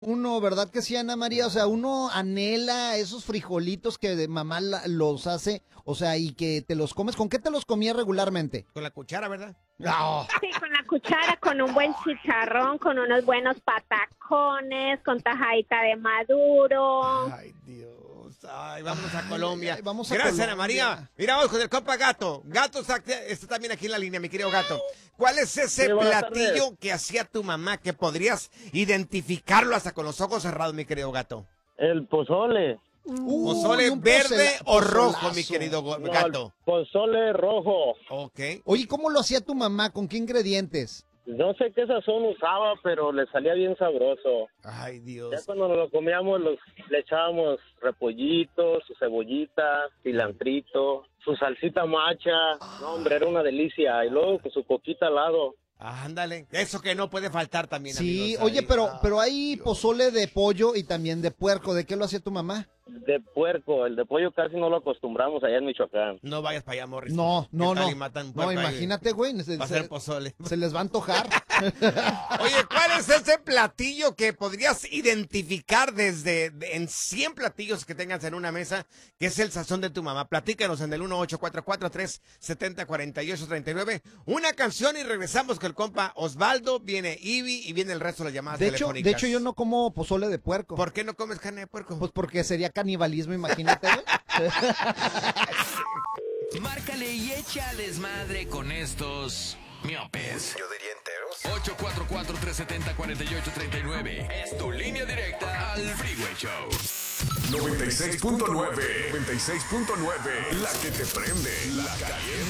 Uno, ¿verdad que sí, Ana María? O sea, uno anhela esos frijolitos que de mamá los hace, o sea, y que te los comes. ¿Con qué te los comías regularmente? Con la cuchara, ¿verdad? No. Sí, con la cuchara, con un buen chicharrón, con unos buenos patacones, con tajadita de maduro. Ay, Dios. Ay, vámonos a Colombia. Ay, vamos a Gracias, Colombia. Ana María. Mira, vamos con el compa Gato. Gato está también aquí en la línea, mi querido Gato. ¿Cuál es ese Sí, buenas platillo tardes. que hacía tu mamá que podrías identificarlo hasta con los ojos cerrados, mi querido Gato? El pozole. ¿Pozole un verde o rojo, pozolazo. mi querido No, Gato? el pozole rojo. Ok. Oye, ¿cómo lo hacía tu mamá? ¿Con qué ingredientes? No sé qué sazón usaba, pero le salía bien sabroso. Ay, Ya Dios. cuando nos lo comíamos, le echábamos repollitos, su cebollita, cilantrito, su salsita macha. No, hombre, era una delicia. Y luego con su coquita al lado. Ándale. Eso que no puede faltar también, Sí, amigos. oye, Ay, pero hay Dios. pozole de pollo y también de puerco. ¿De qué lo hacía tu mamá? De puerco, el de pollo casi no lo acostumbramos allá en Michoacán. No vayas para allá, Morris. No, ¿Qué no, tal no. y matan un No, puerco ahí? imagínate, güey. Va a ser pozole. Se les va a antojar. Oye, ¿cuál es ese platillo que podrías identificar en 100 platillos que tengas en una mesa, que es el sazón de tu mamá? Platícanos en el 1-844-370-4839. Una canción y regresamos con el compa Osvaldo, viene Ivy y viene el resto de las llamadas telefónicas. De hecho, yo no como pozole de puerco. ¿Por qué no comes carne de puerco? Pues porque sería canibalismo, imagínate, güey. Márcale y echa desmadre con estos miopes. Yo diría enteros. 844-370-4839. Es tu línea directa al Freeway Show. 96.9. 96.9. La que te prende. La caliente.